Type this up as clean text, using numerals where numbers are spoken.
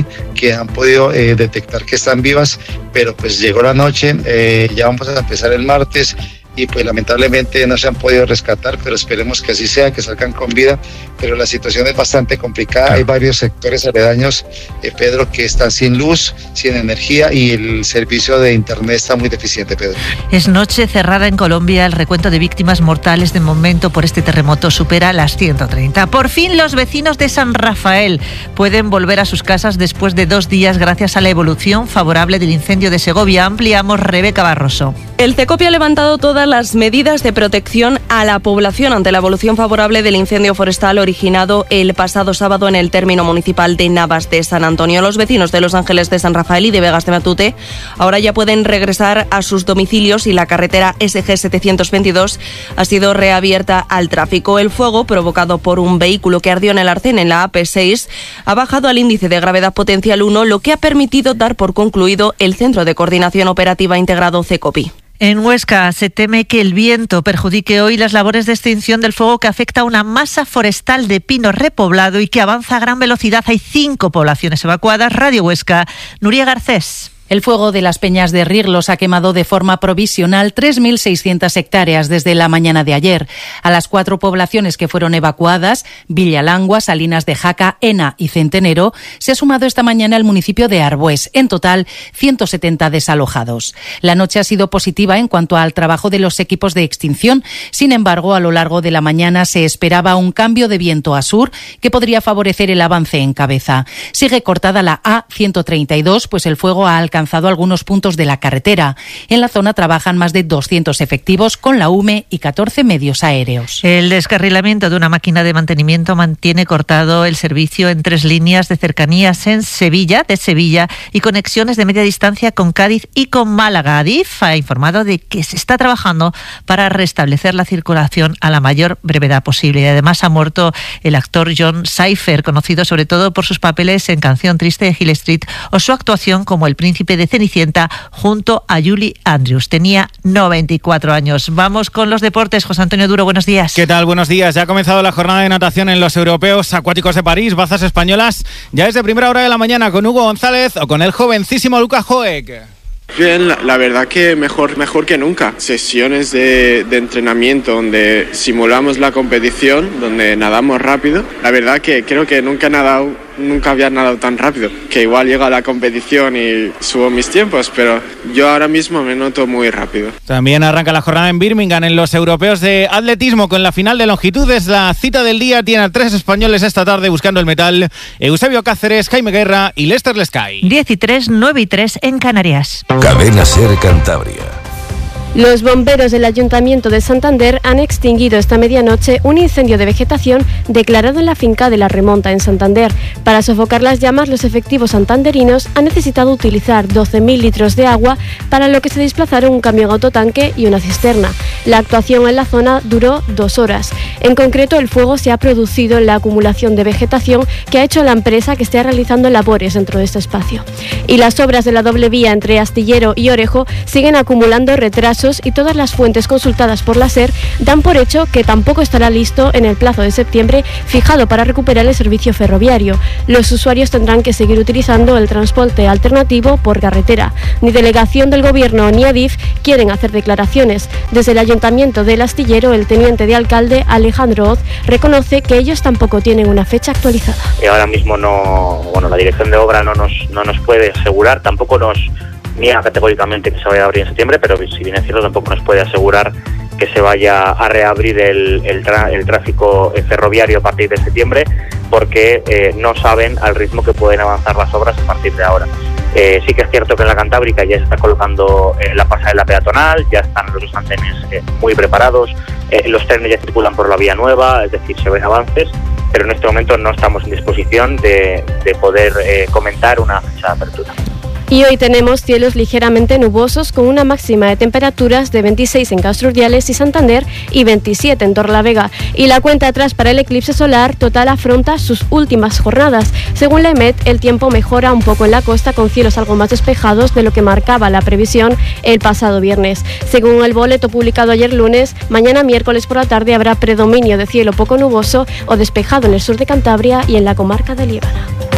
que han podido detectar que están vivas, pero pues llegó la noche, ya vamos a empezar el martes y pues lamentablemente no se han podido rescatar, pero esperemos que así sea, que salgan con vida, pero la situación es bastante complicada. Hay varios sectores aledaños, Pedro, que están sin luz, sin energía y el servicio de internet está muy deficiente, Pedro. Es noche cerrada en Colombia. El recuento de víctimas mortales de momento por este terremoto supera las 130. Por fin los vecinos de San Rafael pueden volver a sus casas después de 2 días gracias a la evolución favorable del incendio de Segovia. Ampliamos, Rebeca Barroso. El CECOPI ha levantado todas las medidas de protección a la población ante la evolución favorable del incendio forestal originado el pasado sábado en el término municipal de Navas de San Antonio. Los vecinos de Los Ángeles de San Rafael y de Vegas de Matute ahora ya pueden regresar a sus domicilios y la carretera SG 722 ha sido reabierta al tráfico. El fuego, provocado por un vehículo que ardió en el arcén en la AP6, ha bajado al índice de gravedad potencial 1, lo que ha permitido dar por concluido el Centro de Coordinación Operativa Integrado CECOPI. En Huesca se teme que el viento perjudique hoy las labores de extinción del fuego que afecta a una masa forestal de pino repoblado y que avanza a gran velocidad. Hay 5 poblaciones evacuadas. Radio Huesca, Nuria Garcés. El fuego de las Peñas de Riglos ha quemado de forma provisional 3.600 hectáreas desde la mañana de ayer. A las 4 poblaciones que fueron evacuadas, Villalangua, Salinas de Jaca, Ena y Centenero, se ha sumado esta mañana el municipio de Arbués. En total, 170 desalojados. La noche ha sido positiva en cuanto al trabajo de los equipos de extinción. Sin embargo, a lo largo de la mañana se esperaba un cambio de viento a sur que podría favorecer el avance en cabeza. Sigue cortada la A132, pues el fuego ha alcanzado algunos puntos de la carretera. En la zona trabajan más de 200 efectivos con la UME y 14 medios aéreos. El descarrilamiento de una máquina de mantenimiento mantiene cortado el servicio en 3 líneas de cercanías en Sevilla y conexiones de media distancia con Cádiz y con Málaga. Adif ha informado de que se está trabajando para restablecer la circulación a la mayor brevedad posible. Y además ha muerto el actor John Cypher, conocido sobre todo por sus papeles en Canción Triste de Hill Street o su actuación como el príncipe de Cenicienta junto a Julie Andrews. Tenía 94 años. Vamos con los deportes. José Antonio Duro, buenos días. ¿Qué tal? Buenos días. Ya ha comenzado la jornada de natación en los Europeos Acuáticos de París. Bazas españolas ya es de primera hora de la mañana con Hugo González o con el jovencísimo Luka Joek. Bien, la verdad que mejor que nunca. Sesiones de entrenamiento donde simulamos la competición, donde nadamos rápido. La verdad que creo que nunca había nadado tan rápido. Que igual llego a la competición y subo mis tiempos, pero yo ahora mismo me noto muy rápido. También arranca la jornada en Birmingham en los Europeos de Atletismo con la final de longitudes. La cita del día tiene a 3 españoles esta tarde buscando el metal: Eusebio Cáceres, Jaime Guerra y Lester Lescay. 10 y 3, 9 y 3 en Canarias. Cadena Ser Cantabria. Los bomberos del Ayuntamiento de Santander han extinguido esta medianoche un incendio de vegetación declarado en la finca de La Remonta, en Santander. Para sofocar las llamas, los efectivos santanderinos han necesitado utilizar 12.000 litros de agua, para lo que se desplazaron un camión autotanque y una cisterna. La actuación en la zona duró 2 horas. En concreto, el fuego se ha producido en la acumulación de vegetación que ha hecho la empresa que esté realizando labores dentro de este espacio. Y las obras de la doble vía entre Astillero y Orejo siguen acumulando retrasos y todas las fuentes consultadas por la SER dan por hecho que tampoco estará listo en el plazo de septiembre fijado para recuperar el servicio ferroviario. Los usuarios tendrán que seguir utilizando el transporte alternativo por carretera. Ni delegación del Gobierno ni Adif quieren hacer declaraciones. Desde el Ayuntamiento del Astillero, el teniente de alcalde Alejandro Oz reconoce que ellos tampoco tienen una fecha actualizada. Ahora mismo la dirección de obra no nos puede asegurar, tampoco nos niega categóricamente que se vaya a abrir en septiembre, pero si bien es cierto, tampoco nos puede asegurar que se vaya a reabrir el tráfico ferroviario a partir de septiembre, porque no saben al ritmo que pueden avanzar las obras a partir de ahora. Sí que es cierto que en la Cantábrica ya se está colocando la pasarela peatonal, ya están los andenes muy preparados, los trenes ya circulan por la vía nueva, es decir, se ven avances, pero en este momento no estamos en disposición de poder comentar una fecha de apertura. Y hoy tenemos cielos ligeramente nubosos con una máxima de temperaturas de 26 en Castro Urdiales y Santander y 27 en Torlavega. Y la cuenta atrás para el eclipse solar total afronta sus últimas jornadas. Según la EMET, el tiempo mejora un poco en la costa con cielos algo más despejados de lo que marcaba la previsión el pasado viernes. Según el boleto publicado ayer lunes, mañana miércoles por la tarde habrá predominio de cielo poco nuboso o despejado en el sur de Cantabria y en la comarca de Líbana.